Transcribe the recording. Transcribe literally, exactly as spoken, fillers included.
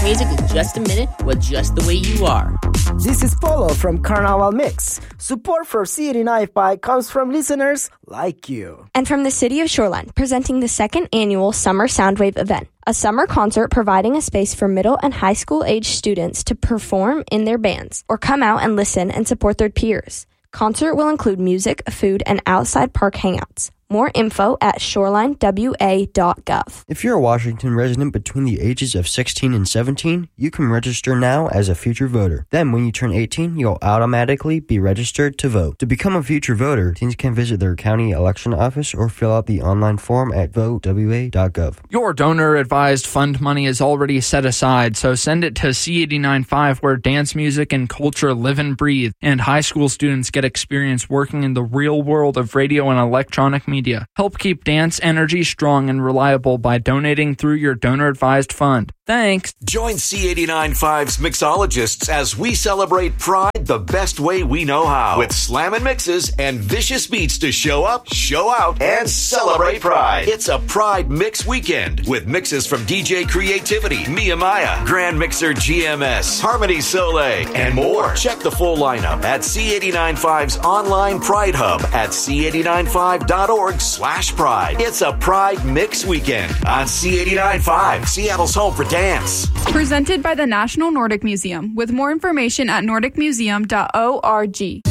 dance music in just a minute with just the way you are. This is Polo from Carnival Mix. Support for C eighty-nine point five comes from listeners like you. And from the City of Shoreline, presenting the second annual Summer Soundwave event, a summer concert providing a space for middle and high school age students to perform in their bands or come out and listen and support their peers. Concert will include music, food, and outside park hangouts. More info at shoreline w a dot gov. If you're a Washington resident between the ages of sixteen and seventeen, you can register now as a future voter. Then when you turn eighteen, you'll automatically be registered to vote. To become a future voter, teens can visit their county election office or fill out the online form at vote w a dot gov. Your donor-advised fund money is already set aside, so send it to C eighty-nine point five, where dance music and culture live and breathe, and high school students get experience working in the real world of radio and electronic media. Help keep dance energy strong and reliable by donating through your donor-advised fund. Thanks. Join C eighty-nine point five's mixologists as we celebrate Pride the best way we know how, with slammin' mixes and vicious beats to show up, show out, and celebrate Pride. It's a Pride Mix Weekend with mixes from D J Creativity, Mia Maya, Grand Mixer G M S, Harmony Soleil, and more. Check the full lineup at C eighty-nine point five's online Pride Hub at c eighty-nine point five dot org slash pride. It's a Pride Mix Weekend on C eighty-nine point five, Seattle's home for dance. Presented by the National Nordic Museum, with more information at nordic museum dot org.